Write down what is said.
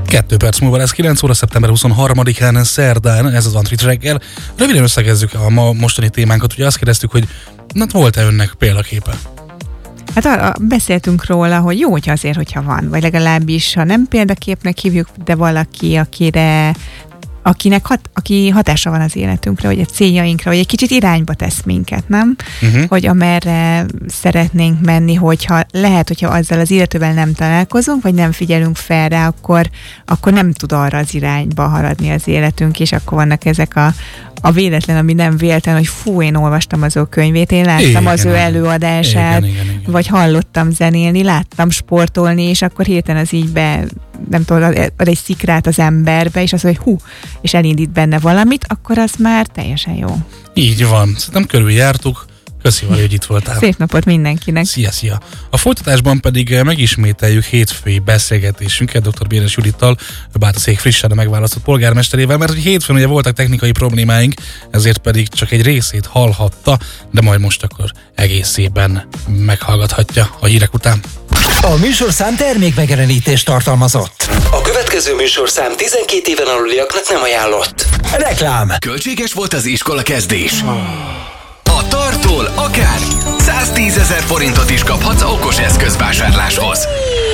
2 perc múlva lesz 9 óra, szeptember 23-án, szerdán, ez az Antrit reggel. Röviden összegezzük a mostani témánkat. Ugye azt kérdeztük, hogy volt-e önnek példaképe? Hát beszéltünk róla, hogy jó, hogyha azért, hogyha van, vagy legalábbis, ha nem példaképnek hívjuk, de valaki, aki hatása van az életünkre, vagy a céljainkra, vagy egy kicsit irányba tesz minket, nem? Hogy amerre szeretnénk menni, hogyha azzal az illetővel nem találkozunk, vagy nem figyelünk fel rá, akkor nem tud arra az irányba haladni az életünk, és akkor vannak ezek a véletlen, ami nem véletlen, hogy én olvastam az ő könyvét, én láttam az ő előadását, igen. Vagy hallottam zenélni, láttam sportolni, és akkor hirtelen az így nem tudom, ad egy szikrát az emberbe, és azt mondja, hogy és elindít benne valamit, akkor az már teljesen jó. Így van. Szerintem körüljártuk. Köszi, Vali, hogy itt voltál. Szép napot mindenkinek. Szia. A folytatásban pedig megismételjük hétfői beszélgetésünket dr. Béres Judittal, Bátaszék frissen megválasztott polgármesterével, mert hogy hétfőn ugye voltak technikai problémáink, ezért pedig csak egy részét hallhatta, de majd most akkor egészében meghallgathatja a hírek után. A műsorszám termékmegjelenítést tartalmazott. A következő műsorszám 12 éven aluliaknak nem ajánlott. Reklám. Költséges volt az iskola kezdés. A Tartól akár 110 000 forintot is kaphatsz okos eszközvásárláshoz.